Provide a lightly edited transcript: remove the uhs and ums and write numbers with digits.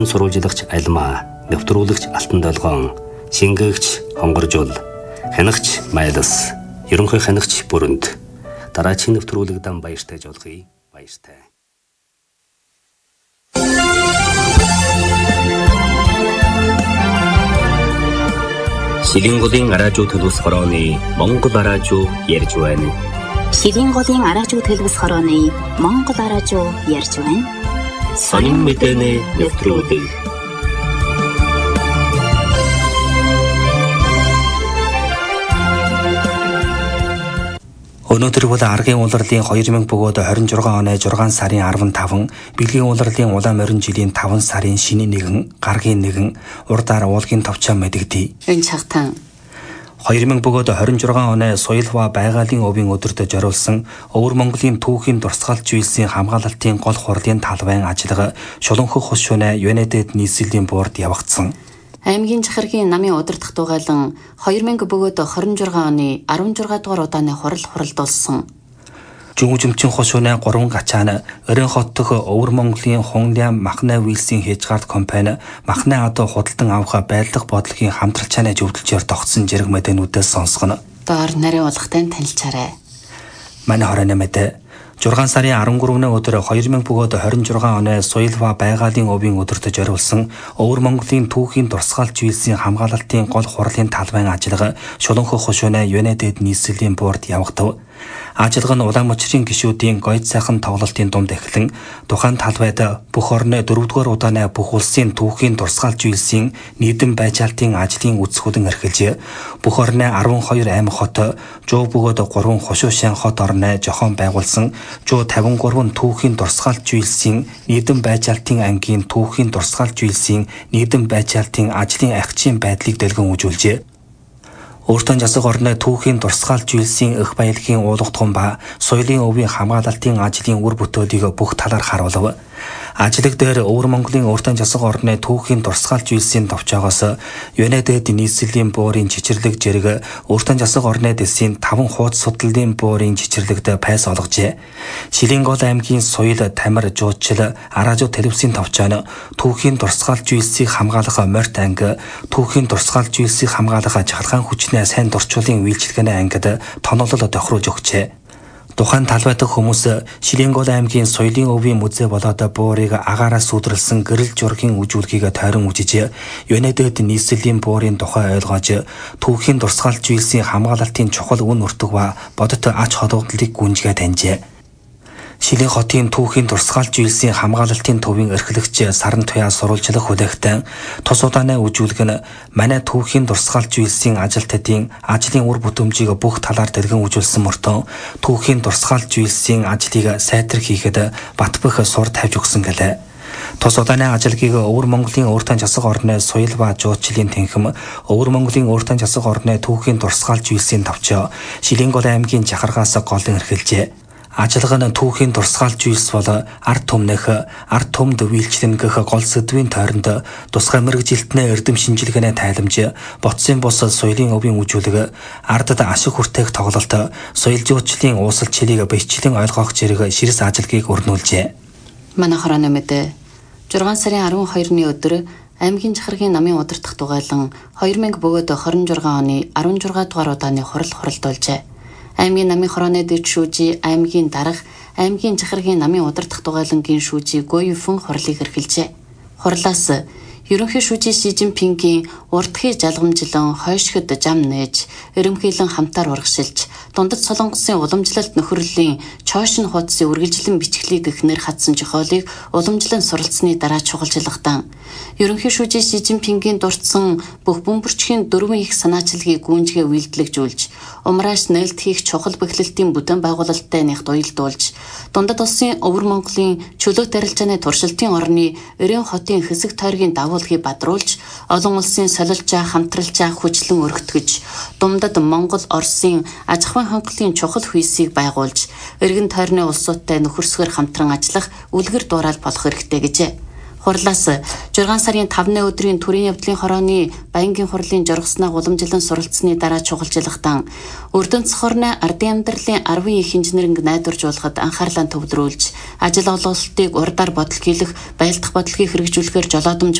Сурвалжлагч Альма, нэвтрүүлэгч Алтан Долгоон, шингээгч Хонгоржул, хянагч Майлас, ерөнхий хянагч Бүрөнд дараагийн нэвтрүүлэг дан баяртай жолгоё. Баяртай. Шилинголын араажуу төлөвс хорооны Монгол араажуу ярьж байна. Шилинголын араажуу төлөвс хорооны Монгол араажуу ярьж байна. Сонин мэдээний нэвтрүүлэг. Өнөөдөр бол аргын улирлын 2026 оны 6 сарын 15, бэлгийн улирлын улаан морин жилийн 5 сарын шинэ 1, гаргийн 1, урдаар уулгийн товчоо мэдэгдэе. Энэ цагтан 2026 оны соёл ба байгалийн өвийн өдөртөө зориулсан Өвөр Монголын түүхийн дурсгалж үйлсийн хамгаалалтын гол хурлын талбайн ажиллагаа Шуланхөх хос шөнө Юнайтед нийслэлийн боорд явагдсан. аймгийн захиргийн намын удирдах дугайлан 2026 оны 16 дугаар удааны хурал хуралдуулсан. Жүмжимчин хос шөнө 3 гачаана Өрөн хот дох Өвөр Монголын Хунлям Махна Вилсийн Хежгард компани Махна одоо худалдан авах байрлах бодлогын хамтралчааны зөвлөлтөөр тогтсон зэрэг мэдээнүүдээс сонсгоно. Доор нарийн уулгатанд танилцаарай. Манай хорооны мэдээ 6 сарын 13-ны өдөр 2026 оны соёл ба байгалийн өвийн өдөртөө зориулсан Өвөр Монголын түүхийн дурсгалж үйлсийн хамгаалалтын гол хурлын талбайн ажиллагаа Шуланхөх хос шөнө Юнайтед нийслэлийн боорд явагдав. Ажиллагаа нь улаан мөчрийн гишүүдийн гойд сайхан тоглолтын дунд эхлэн тухайн талбайд бүх орны 4-р удааны бүх улсын түүхийн дурсгалж үйлсийн нийтэм байжаалтын ажлын үсгүүдэн эрхэлжээ. Бүх орны 12 аймаг хот, 100 бөгөөд 3 хошуушин хот орны жохон байгуулсан 153 түүхийн дурсгалж үйлсийн нийтэм байжаалтын ангийн түүхийн дурсгалж үйлсийн нийтэм байжаалтын ажлын ахичийн байдлыг дэлгэн үзүүлжээ. Өөртөө засаг орны түүхийн дурсгалж үйлсийн эх баялагын уулгатган ба соёлын өвийн хамгаалалтын ажлын үр бүтээлийг бүх талаар харуулв. Ажлаг дээр Өвөр Монголын өөртөө засаг орны түүхийн дурсгалж үйлсийн товчоогоос Юнайтед нийслэлийн боорын чичирлэг зэрэг өөртөө засаг орны дэсийн 5 хуудас судлалын боорын чичирлэгт пайс олгожээ. Шилингол аймгийн соёл, тамир, жуудчил, араажуу телевизийн товчооно түүхийн дурсгалж үйлсийг хамгаалах морьт анги, түүхийн дурсгалж үйлсийг хамгаалах жахалгаан хүчний сайн дурчуулын үйлчилгээний ангид тоноолол тохируулж өгчээ. Тухайн талбай дахь хүмүүс Шилингол аймгийн соёлын өвийн музей болоод буурыг агаараас сүдрэлсэн гэрэл зургийн үжүүлгийг тойрон үзэж Юнайтед нийслэлийн буурын тухай ойлгож түүхийн дурсгалж үйлсийн хамгаалалтын чухал үн өртөг ба бодит ач холбогдлыг гүнжгээ таньжээ. Шилэн хотын түүхийн дурсгалж үйлсийн хамгаалалтын төвийн эрхлэгч Саран Туяа сурвалжлах хүлээгтэн тус удааны үжүүлэг нь манай түүхийн дурсгалж үйлсийн ажилтнуудын ажлын үр бүтэмжийг бүх талаар дэлгэн үзүүлсэн мөртөө түүхийн дурсгалж үйлсийн ажлыг сайтар хийхэд батбөх сур тавьж өгсөн гэлээ. Тус удааны ажиллагийг Өвөр Монголын өөртөө засаг орны соёл ба жуудчлийн тэнхэм, Өвөр Монголын өөртөө засаг орны түүхийн дурсгалж үйлсийн товчоо Шилингол аймгийн жахаргаас голон эрхэлжээ. Ажиллагаа нь түүхийн дурсгалж үйлс бол ард түмнэх, ард түмд үйлчлэн гэх гол сэдвийн тойронд тусгай мэргэжилтний эрдэм шинжилгээний тайламж, ботсын бус соёлын өвийн үжүүлэг, ардад ашиг хүртээх тоглолт, соёл жуулчлалын уусалчлалыг бичлэн ойлгох зэрэг ширс ажиллагийг өрнүүлжээ. Манай хорооны мэдээ 6 сарын 12-ны өдөр аймгийн захиргийн намын удирдах дугайлан 2026 оны 16 дугаар удааны хурал хуралдуулжээ. Аймгийн намын хорооны дэд шүүжи, аймгийн дарга, аймгийн захиргийн намын удирдах дугайлангийн шүүжи Гоёфэн хурлыг эрхэлжээ. Хурлаас ерөнхий шүүжи Си Жинпингийн урдхий жалгамжлан хойшгод зам нээж, эрэмхийлэн хамтаар урагшилж, дундад Солонгосын уламжлалт нөхөрлөлийн чоошин хуудсын үргэлжлэн бичглийг гихнэр хатсан жохоолыг уламжлан суралцсны дараа чухалчилгадан ерөнхий шүүжи Си Жинпингийн дурдсан бүх бөмбөрчхийн 4 их санаачилгийг гүнжгээ үйлдэлжүүлж, умрааш нээлт хийх чухал бэхлэлтийн бүтээн байгуулалттай нэгт уялдуулж, дундад улсын Өвөр Монголын чөлөөт арилжааны туршилтын орны Өрөн хотын хэсэг тойргийн давуулгыг бадруулж, олон улсын солилжаа хамтралжаа хүчлэн өргөтгөж, дундад Монгол, Оросын аж ахуйн хангалтын чухал хүйсийг байгуулж, эргэн тойрны улсуудтай нөхөрсгөр хамтран ажиллах үлгэр дуурайл болох хэрэгтэй гэжээ. Хурлаас 6 сарын 5-ны өдрийн төрийн явдлын хорооны баянгийн хурлын жургаснаа уламжлан суралцсны дараа чухалчлагтан Өрдөнц хорны ардын амьдралын 10 их инженеринг найдваржуулахад анхаарлаа төвлөрүүлж ажил олголтыг урдаар бодлогийлэх, байлдах бодлогыг хэрэгжүүлэхээр жолоодомж